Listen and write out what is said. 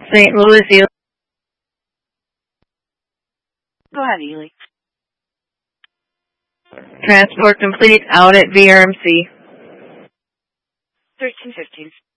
St. Louis, Ely. Go ahead, Ely. Transport complete, out at VRMC. 1315.